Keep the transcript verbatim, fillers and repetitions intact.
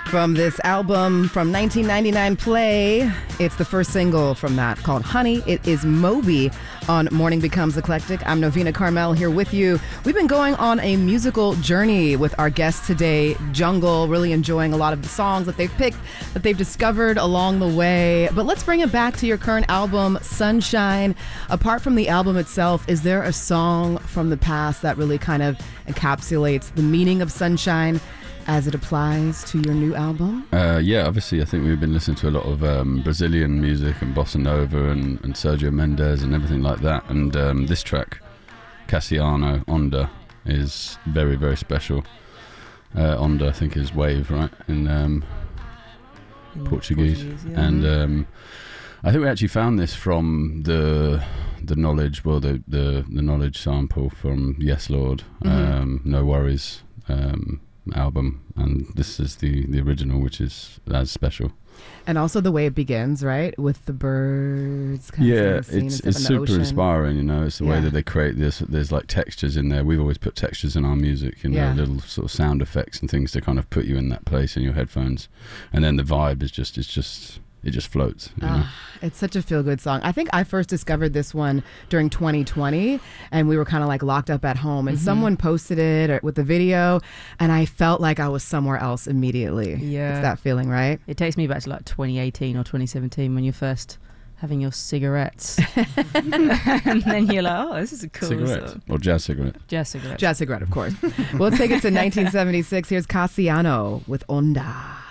From this album from nineteen ninety-nine, Play. It's the first single from that called Honey. It is Moby on Morning Becomes Eclectic. I'm Novena Carmel here with you. We've been going on a musical journey with our guest today, Jungle, really enjoying a lot of the songs that they've picked, that they've discovered along the way. But let's bring it back to your current album, Sunshine. Apart from the album itself, is there a song from the past that really kind of encapsulates the meaning of sunshine as it applies to your new album? Uh, yeah, obviously, I think we've been listening to a lot of um, Brazilian music and bossa nova and, and Sergio Mendes and everything like that. And um, this track, Cassiano Onda, is very, very special. Uh, Onda, I think, is wave, right, in, um, in Portuguese. Portuguese yeah. And um, I think we actually found this from the the knowledge, well, the the, the knowledge sample from Yes Lord, mm-hmm. um, No Worries. Um, album, and this is the the original, which is as special. And also the way it begins, right, with the birds kind yeah of it's it's super ocean. Inspiring, you know. It's the yeah. way that they create this. There's like textures in there. We've always put textures in our music, you know, yeah. little sort of sound effects and things to kind of put you in that place in your headphones, and then the vibe is just it's just it just floats, you know? uh, It's such a feel-good song. I think I first discovered this one during twenty twenty, and we were kind of like locked up at home, and mm-hmm. someone posted it or, with the video, and I felt like I was somewhere else immediately. Yeah. It's that feeling, right? It takes me back to like twenty eighteen or twenty seventeen when you're first having your cigarettes. And then you're like, oh, this is a cool cigarette. song. Or jazz cigarette. Jazz cigarette. Jazz cigarette, of course. Well, let's take it to nineteen seventy-six. Here's Cassiano with Onda.